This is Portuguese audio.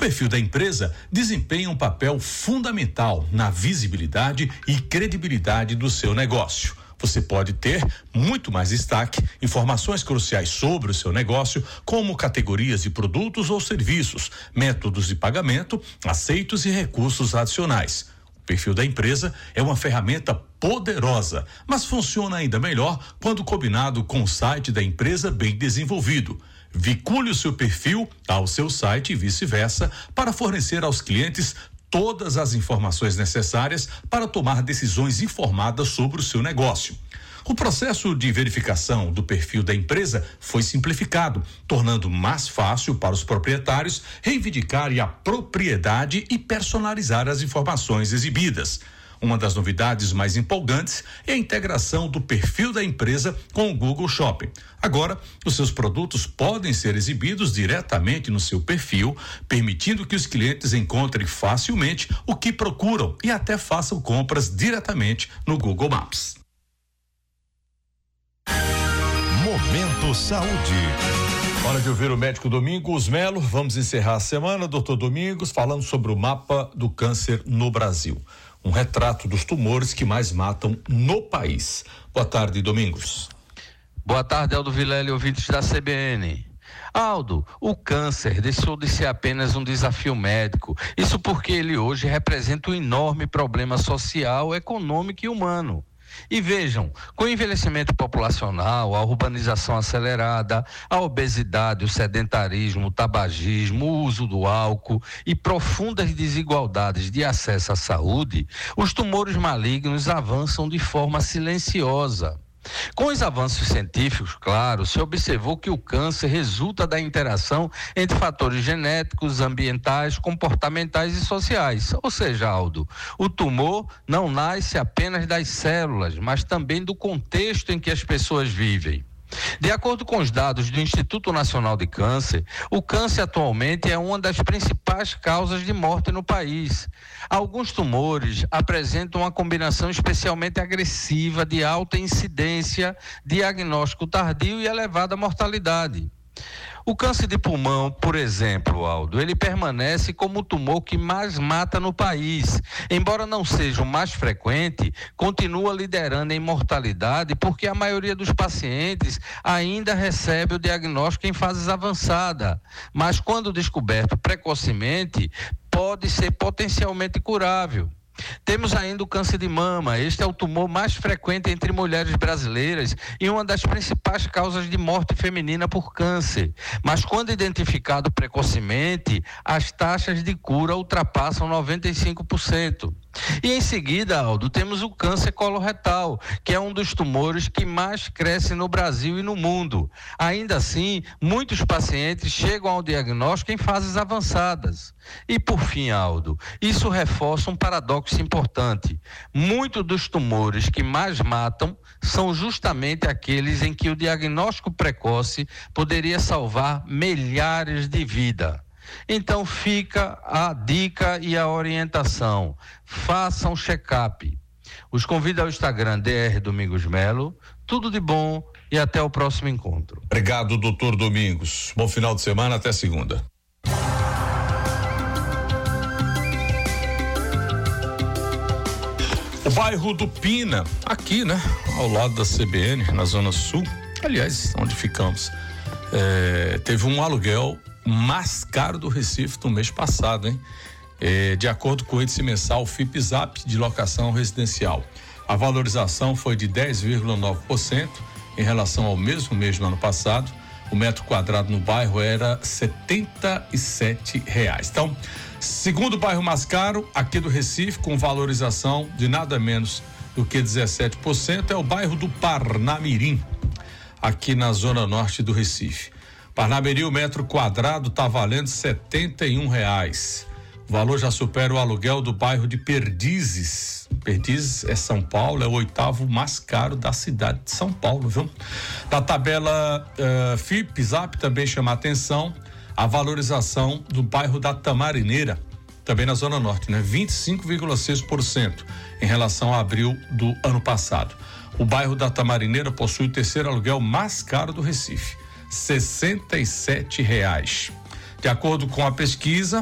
perfil da empresa desempenha um papel fundamental na visibilidade e credibilidade do seu negócio. Você pode ter muito mais destaque, informações cruciais sobre o seu negócio, como categorias de produtos ou serviços, métodos de pagamento, aceitos e recursos adicionais. O perfil da empresa é uma ferramenta poderosa, mas funciona ainda melhor quando combinado com o site da empresa bem desenvolvido. Vincule o seu perfil ao seu site e vice-versa para fornecer aos clientes todas as informações necessárias para tomar decisões informadas sobre o seu negócio. O processo de verificação do perfil da empresa foi simplificado, tornando mais fácil para os proprietários reivindicarem a propriedade e personalizar as informações exibidas. Uma das novidades mais empolgantes é a integração do perfil da empresa com o Google Shopping. Agora, os seus produtos podem ser exibidos diretamente no seu perfil, permitindo que os clientes encontrem facilmente o que procuram e até façam compras diretamente no Google Maps. Momento Saúde. Hora de ouvir o médico Domingos Melo. Vamos encerrar a semana, doutor Domingos, falando sobre o mapa do câncer no Brasil. Um retrato dos tumores que mais matam no país. Boa tarde, Domingos. Boa tarde, Aldo Vilela e ouvintes da CBN. Aldo, o câncer deixou de ser apenas um desafio médico. Isso porque ele hoje representa um enorme problema social, econômico e humano. E vejam, com o envelhecimento populacional, a urbanização acelerada, a obesidade, o sedentarismo, o tabagismo, o uso do álcool e profundas desigualdades de acesso à saúde, os tumores malignos avançam de forma silenciosa. Com os avanços científicos, claro, se observou que o câncer resulta da interação entre fatores genéticos, ambientais, comportamentais e sociais. Ou seja, Aldo, o tumor não nasce apenas das células, mas também do contexto em que as pessoas vivem. De acordo com os dados do Instituto Nacional de Câncer, o câncer atualmente é uma das principais causas de morte no país. Alguns tumores apresentam uma combinação especialmente agressiva de alta incidência, diagnóstico tardio e elevada mortalidade. O câncer de pulmão, por exemplo, Aldo, ele permanece como o tumor que mais mata no país. Embora não seja o mais frequente, continua liderando em mortalidade porque a maioria dos pacientes ainda recebe o diagnóstico em fases avançadas. Mas quando descoberto precocemente, pode ser potencialmente curável. Temos ainda o câncer de mama. Este é o tumor mais frequente entre mulheres brasileiras e uma das principais causas de morte feminina por câncer. Mas quando identificado precocemente, as taxas de cura ultrapassam 95%. E em seguida, Aldo, temos o câncer coloretal, que é um dos tumores que mais cresce no Brasil e no mundo. Ainda assim, muitos pacientes chegam ao diagnóstico em fases avançadas. E por fim, Aldo, isso reforça um paradoxo importante. Muitos dos tumores que mais matam são justamente aqueles em que o diagnóstico precoce poderia salvar milhares de vidas. Então fica a dica e a orientação. Façam check-up. Os convido ao Instagram DR Domingos Melo. Tudo de bom e até o próximo encontro. Obrigado, doutor Domingos. Bom final de semana, até segunda. O bairro do Pina, aqui, né? Ao lado da CBN, na Zona Sul, aliás, onde ficamos, teve um aluguel mais caro do Recife no mês passado, hein? De acordo com o índice mensal FIPZAP de locação residencial. A valorização foi de 10,9% em relação ao mesmo mês do ano passado. O metro quadrado no bairro era R$ 77. Então, segundo bairro mais caro aqui do Recife, com valorização de nada menos do que 17%, é o bairro do Parnamirim, aqui na zona norte do Recife. Parnamirim, o metro quadrado está valendo R$ 71. O valor já supera o aluguel do bairro de Perdizes. Perdizes é São Paulo, é o 8º mais caro da cidade de São Paulo, viu? Na tabela FIPZAP também chama a atenção a valorização do bairro da Tamarineira, também na Zona Norte, né? 25,6% em relação a abril do ano passado. O bairro da Tamarineira possui o terceiro aluguel mais caro do Recife, R$ 67. De acordo com a pesquisa,